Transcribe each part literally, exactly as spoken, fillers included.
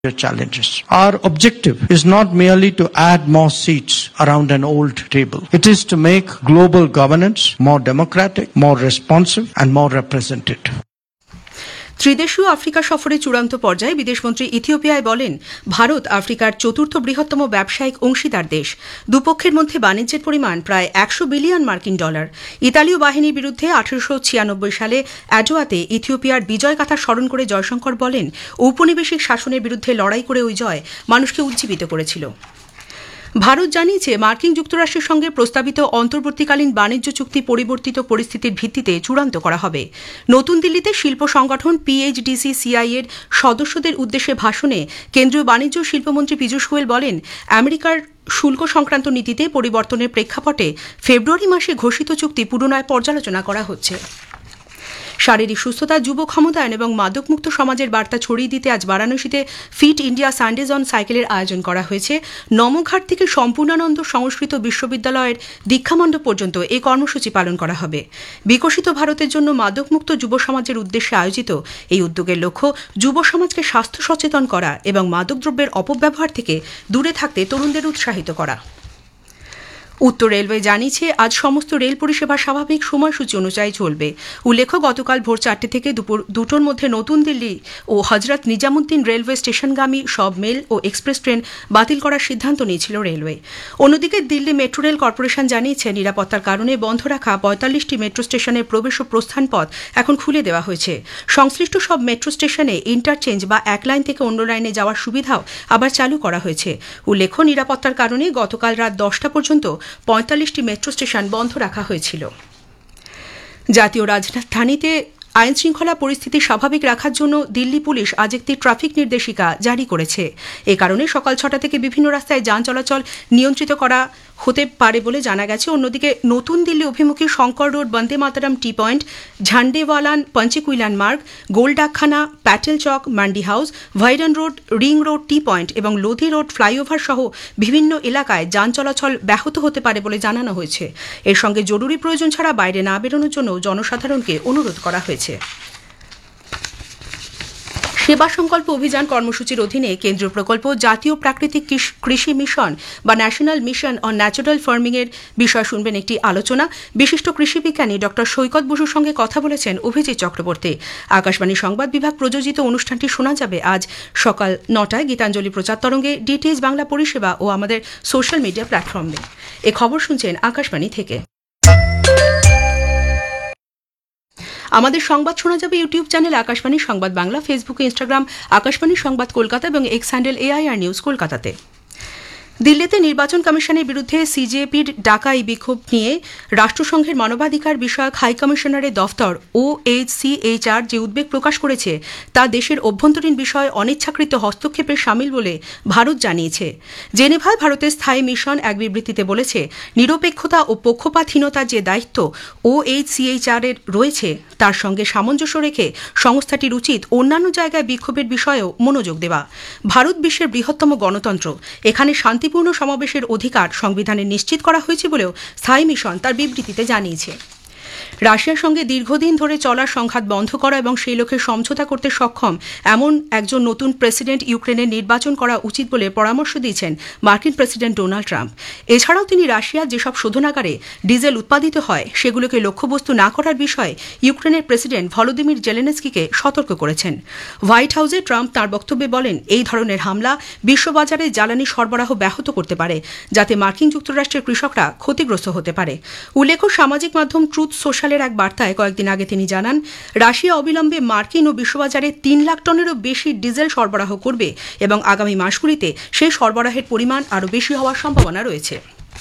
challenges. Our objective is not merely to add more seats around an old table. It is to make global governance more democratic, more responsive and more representative. ত্রিদেশীয় Africa সফরে চূড়ান্ত পর্যায়ে বিদেশমন্ত্রী ইথিওপিয়ায় বলেন, ভারত আফ্রিকার চতুর্থ বৃহত্তম ব্যবসায়িক অংশীদার দেশ। দুপক্ষের মধ্যে বাণিজ্যের পরিমাণ প্রায় একশো বিলিয়ন মার্কিন ডলার। ইতালীয় বাহিনীর বিরুদ্ধে আঠারোশো ছিয়ানব্বই সালে অ্যাডোয়াতে ইথিওপিয়ার বিজয় গাথা স্মরণ করে জয়শঙ্কর বলেন, ঔপনিবেশিক শাসনের বিরুদ্ধে লড়াই করে ওই জয় মানুষকে উজ্জীবিত করেছিল। ভারত জানিয়েছে, মার্কিন যুক্তরাষ্ট্রের সঙ্গে প্রস্তাবিত অন্তর্বর্তীকালীন বাণিজ্য চুক্তি পরিবর্তিত পরিস্থিতির ভিত্তিতে চূড়ান্ত করা হবে। নতুন দিল্লিতে শিল্প সংগঠন পিএইচডিসি সিআই এর সদস্যদের উদ্দেশ্যে ভাষণে কেন্দ্রীয় বাণিজ্য শিল্পমন্ত্রী পীযূষ গোয়েল বলেন, আমেরিকার শুল্ক সংক্রান্ত নীতিতে পরিবর্তনের প্রেক্ষাপটে ফেব্রুয়ারি মাসে ঘোষিত চুক্তি পুনরায় পর্যালোচনা করা হচ্ছে। শারীরিক সুস্থতা, যুব ক্ষমতায়ন এবং মাদকমুক্ত সমাজের বার্তা ছড়িয়ে দিতে আজ বারাণসীতে ফিট ইন্ডিয়া সানডেজ অন সাইকেলের আয়োজন করা হয়েছে। নমঘাট থেকে সম্পূর্ণানন্দ সংস্কৃত বিশ্ববিদ্যালয়ের দীক্ষামণ্ডপ পর্যন্ত এই কর্মসূচি পালন করা হবে। বিকশিত ভারতের জন্য মাদকমুক্ত যুব সমাজের উদ্দেশ্যে আয়োজিত এই উদ্যোগের লক্ষ্য যুব সমাজকে স্বাস্থ্য সচেতন করা এবং মাদকদ্রব্যের অপব্যবহার থেকে দূরে থাকতে তরুণদের উৎসাহিত করা। উত্তর রেলওয়ে জানিয়েছে, আজ সমস্ত রেল পরিষেবা স্বাভাবিক সময়সূচি অনুযায়ী চলবে। উল্লেখ্য, গতকাল ভোর চারটে থেকে দুপুর দুটোর মধ্যে নতুন দিল্লি ও হজরত নিজামুদ্দিন রেলওয়ে স্টেশনগামী সব মেল ও এক্সপ্রেস ট্রেন বাতিল করার সিদ্ধান্ত নিয়েছিল রেলওয়ে। অন্যদিকে দিল্লি মেট্রো রেল কর্পোরেশন জানিয়েছে, নিরাপত্তার কারণে বন্ধ রাখা পঁয়তাল্লিশটি মেট্রো স্টেশনের প্রবেশ ও প্রস্থান পথ এখন খুলে দেওয়া হয়েছে। সংশ্লিষ্ট সব মেট্রো স্টেশনে ইন্টারচেঞ্জ বা এক লাইন থেকে অন্য লাইনে যাওয়ার সুবিধাও আবার চালু করা হয়েছে। উল্লেখ্য, নিরাপত্তার কারণে গতকাল রাত দশটা পর্যন্ত পঁয়তাল্লিশটি মেট্রো স্টেশন বন্ধ রাখা হয়েছিল। জাতীয় রাজধানীতে আইন শৃঙ্খলা পরিস্থিতি স্বাভাবিক রাখার জন্য দিল্লি পুলিশ আজ একটি ট্রাফিক নির্দেশিকা জারি করেছে। এ কারণে সকাল ছটা থেকে বিভিন্ন রাস্তায় যান চলাচল নিয়ন্ত্রিত করা হতে পারে বলে জানা গেছে। অন্যদিকে নতুন দিল্লি অভিমুখী শঙ্কর রোড, বন্দে মাতারাম টি পয়েন্ট, ঝান্ডেওয়ালান পঞ্চকুইলান মার্গ, গোলডাকখানা, প্যাটেল চক, mandi house, ভাইরন road, ring road টি পয়েন্ট এবং লোধি রোড ফ্লাইওভার সহ বিভিন্ন এলাকায় যান চলাচল ব্যাহত হতে পারে বলে জানানো হয়েছে। এর সঙ্গে জরুরি প্রয়োজন ছাড়া বাইরে না বেরোনোর জন্য জনসাধারণকে অনুরোধ করা হয়েছে। সেবা সংকল্প অভিযান কর্মসূচির অধীনে কেন্দ্রীয় প্রকল্প জাতীয় প্রাকৃতিক কৃষি মিশন বা national mission on natural farming এর বিষয় শুনবেন একটি আলোচনা। বিশিষ্ট কৃষি বিজ্ঞানী ডক্টর সৈকত বসুর সঙ্গে কথা বলেছেন অভিজিৎ চক্রবর্তী। আকাশবাণী সংবাদ বিভাগ প্রযোজিত অনুষ্ঠানটি শোনা যাবে আজ সকাল নটায় গীতাঞ্জলি প্রচার তরঙ্গে, ডিটিএইচ বাংলা পরিষেবা ও আমাদের সোশ্যাল মিডিয়া প্ল্যাটফর্মে। এ খবর শুনছেন আকাশবাণী থেকে। আমাদের সংবাদ শোনা যাবে ইউটিউব চ্যানেল আকাশবাণী সংবাদ বাংলা, ফেসবুকে, ইনস্টাগ্রাম আকাশবাণী সংবাদ কলকাতা এবং এক্স হ্যান্ডেল এআইআর নিউজ কলকাতাতে। দিল্লিতে নির্বাচন কমিশনের বিরুদ্ধে সিজেপির ডাকা এই বিক্ষোভ নিয়ে রাষ্ট্রসংঘের মানবাধিকার বিষয়ক হাই কমিশনারের দফতর ও এইচ সি এইচ আর যে উদ্বেগ প্রকাশ করেছে তা দেশের অভ্যন্তরীণ বিষয়ে অনিচ্ছাকৃত হস্তক্ষেপের শামিল বলে ভারত জানিয়েছে। জেনেভায় ভারতের স্থায়ী মিশন এক বিবৃতিতে বলেছে, নিরপেক্ষতা ও পক্ষপাতহীনতার যে দায়িত্ব ও এইচ সি এইচ আর এর রয়েছে তার সঙ্গে সামঞ্জস্য রেখে সংস্থাটির উচিত অন্যান্য জায়গায় বিক্ষোভের বিষয়েও মনোযোগ দেওয়া। ভারত বিশ্বের বৃহত্তম গণতন্ত্র, এখানে শান্তি পূর্ণ সমাবেশের অধিকার সংবিধানে নিশ্চিত করা হয়েছে বলেও স্থায়ী মিশন তার বিবৃতিতে জানিয়েছে। রাশিয়ার সঙ্গে দীর্ঘদিন ধরে চলা সংঘাত বন্ধ করা এবং সেই লক্ষ্যে সমঝোতা করতে সক্ষম এমন একজন নতুন প্রেসিডেন্ট ইউক্রেনের নির্বাচন করা উচিত বলে পরামর্শ দিয়েছেন মার্কিন প্রেসিডেন্ট ডোনাল্ড ট্রাম্প। এছাড়াও তিনি রাশিয়ার যেসব শোধনাগারে ডিজেল উৎপাদিত হয় সেগুলোকে লক্ষ্যবস্তু না করার বিষয়ে ইউক্রেনের প্রেসিডেন্ট ভলোদিমির জেলেনস্কিকে সতর্ক করেছেন। হোয়াইট হাউসে ট্রাম্প তাঁর বক্তব্যে বলেন, এই ধরনের হামলা বিশ্ববাজারে জ্বালানি সরবরাহ ব্যাহত করতে পারে, যাতে মার্কিন যুক্তরাষ্ট্রের কৃষকরা ক্ষতিগ্রস্ত হতে পারে। উল্লেখ্য, সামাজিক মাধ্যম ট্রুথ সোশ্যাল এক বার্তায় কয়েকদিন আগে তিনি জানান, রাশিয়া অবিলম্বে মার্কিন ও বিশ্ববাজারে তিন লাখ টনেরও বেশি ডিজেল সরবরাহ করবে এবং আগামী মাসগুলিতে সেই সরবরাহের পরিমাণ আরও বেশি হওয়ার সম্ভাবনা রয়েছে।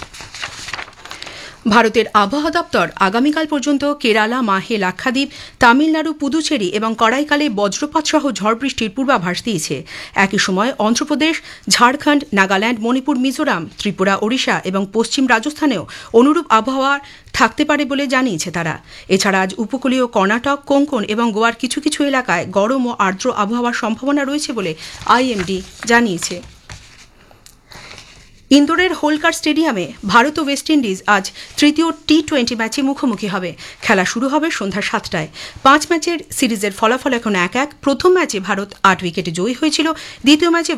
ভারতের আবহাওয়া দপ্তর আগামীকাল পর্যন্ত কেরালা, মাহে, লাক্ষাদ্বীপ, তামিলনাড়ু, পুদুচেরি এবং করাইকালে বজ্রপাত সহ ঝড় বৃষ্টির পূর্বাভাস দিয়েছে। একই সময় অন্ধ্রপ্রদেশ, ঝাড়খণ্ড, নাগাল্যান্ড, মণিপুর, মিজোরাম, ত্রিপুরা, ওড়িশা এবং পশ্চিম রাজস্থানেও অনুরূপ আবহাওয়া থাকতে পারে বলে জানিয়েছে তারা। এছাড়া আজ উপকূলীয় কর্ণাটক, কোঙ্কণ এবং গোয়ার কিছু কিছু এলাকায় গরম ও আর্দ্র আবহাওয়ার সম্ভাবনা রয়েছে বলে আইএমডি জানিয়েছে। ইন্দোরের হোলকার স্টেডিয়ামে ভারত ও ওয়েস্ট ইন্ডিজ আজ তৃতীয় টি টোয়েন্টি ম্যাচে মুখোমুখি হবে। খেলা শুরু হবে সন্ধ্যা সাতটায়। পাঁচ ম্যাচের সিরিজের ফলাফল এখন এক এক। প্রথম ম্যাচে ভারত আট উইকেটে জয়ী হয়েছিল। দ্বিতীয় ম্যাচে